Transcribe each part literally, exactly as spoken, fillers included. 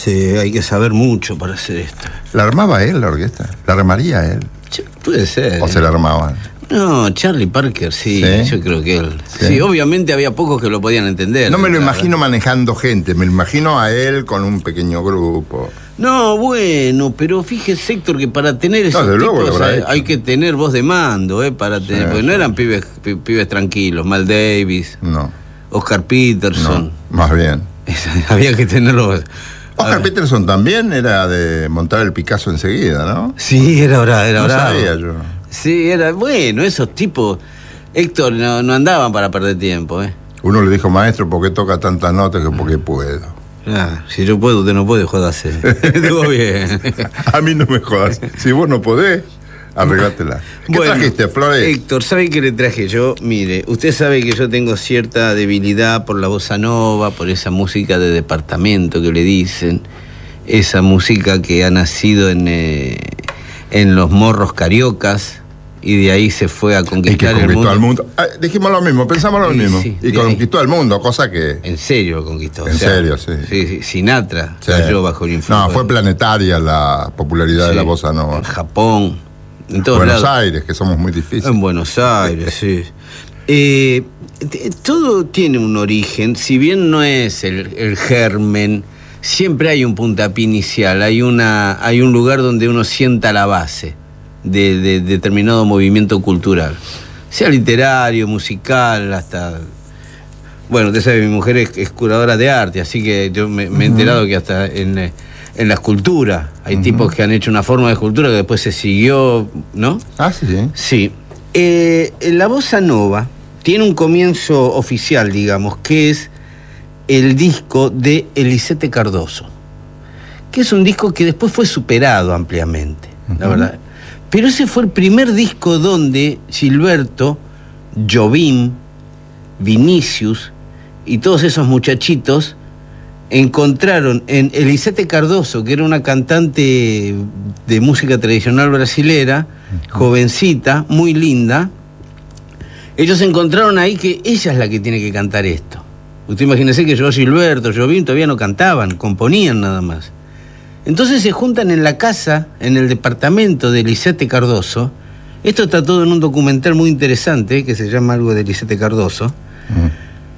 Sí, hay que saber mucho para hacer esto. ¿La armaba él, la orquesta? ¿La armaría él? Ch- puede ser. ¿O se la armaban? No, Charlie Parker, sí, ¿Sí? yo creo que él. Sí. Sí, obviamente había pocos que lo podían entender. No me lo claro. imagino manejando gente, me lo imagino a él con un pequeño grupo. No, bueno, pero fíjese, Héctor, que para tener esos No, de luego tipos lo habrá hay, hecho. hay que tener voz de mando, ¿eh? Para tener, Sí, porque sí. no eran pibes, pi- pibes tranquilos, Mal Davis, No, Oscar Peterson. no, más bien. Había que tenerlos. Oscar Ah, Peterson también era de montar el Picasso enseguida, ¿no? Sí, era bravo, era No bravo. sabía yo. Sí, era bueno, esos tipos, Héctor, no, no andaban para perder tiempo, ¿eh? Uno le dijo, maestro, ¿por qué toca tantas notas? Que porque puedo. Ah, si yo puedo, usted no puede, jodase. Estuvo bien. A mí no me jodas. Si vos no podés, arreglátela. ¿Qué Bueno, trajiste, Flores? Héctor, ¿sabe qué le traje yo? Mire, usted sabe que yo tengo cierta debilidad por la bossa nova, por esa música de departamento que le dicen, esa música que ha nacido en, eh, en los morros cariocas y de ahí se fue a Y que conquistar el conquistó mundo. al mundo. Ah, dijimos lo mismo, pensamos lo Sí, mismo. sí, y de ahí. conquistó al mundo, cosa que... En serio lo conquistó. En o sea, serio, sí. sí, sí. Sinatra Sí. cayó bajo el influjo. No, fue planetaria la popularidad Sí. de la bossa nova. En Japón, en todos Buenos lados. Aires, que somos muy difíciles. En Buenos Aires, sí. Eh, t- todo tiene un origen, si bien no es el, el germen, siempre hay un puntapié inicial, hay, una, hay un lugar donde uno sienta la base de, de determinado movimiento cultural, sea literario, musical, hasta... Bueno, usted sabe, mi mujer es, es curadora de arte, así que yo me, me he enterado que hasta en, eh, en la escultura hay Ujú. tipos que han hecho una forma de escultura que después se siguió, ¿no? Ah, sí, sí. Sí. Eh, la bossa nova tiene un comienzo oficial, digamos, que es el disco de Elisete Cardoso, que es un disco que después fue superado ampliamente, la Ujú. verdad. Pero ese fue el primer disco donde Gilberto, Jobim, Vinicius y todos esos muchachitos encontraron en Elisete Cardoso, que era una cantante de música tradicional brasilera, jovencita, muy linda. Ellos encontraron ahí que ella es la que tiene que cantar esto. Usted imagínese que yo, Gilberto, Jobim todavía no cantaban, componían nada más. Entonces se juntan en la casa, en el departamento de Elisete Cardoso. Esto está todo en un documental muy interesante que se llama algo de Elisete Cardoso. Mm.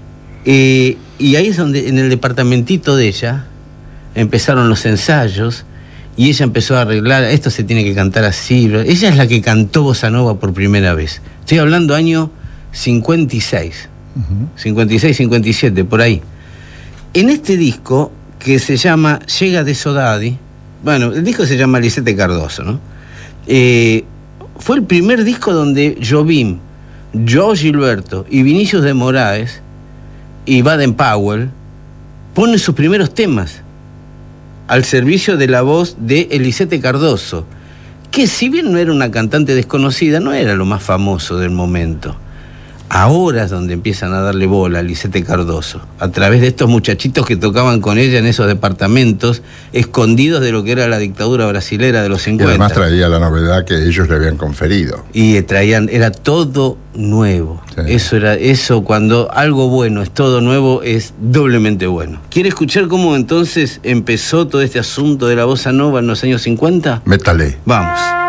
Eh, y ahí es donde, en el departamentito de ella, empezaron los ensayos y ella empezó a arreglar, esto se tiene que cantar así. Ella es la que cantó bossa nova por primera vez. Estoy hablando año cincuenta y seis, Ujú. cincuenta y seis, cincuenta y siete, por ahí. En este disco, que se llama Llega de Sodadi, bueno, el disco se llama Elisete Cardoso, ¿no? Eh, fue el primer disco donde Jobim, Joe Gilberto y Vinicius de Moraes y Baden Powell ponen sus primeros temas al servicio de la voz de Elisete Cardoso, que si bien no era una cantante desconocida, no era lo más famoso del momento. Ahora es donde empiezan a darle bola a Elisete Cardoso, a través de estos muchachitos que tocaban con ella en esos departamentos, escondidos de lo que era la dictadura brasilera de los Y cincuenta. además traía la novedad que ellos le habían conferido. Y traían, era todo nuevo. Sí. Eso era, eso cuando algo bueno es todo nuevo, es doblemente bueno. ¿Quiere escuchar cómo entonces empezó todo este asunto de la bossa nova en los años cincuenta? Métale. Vamos.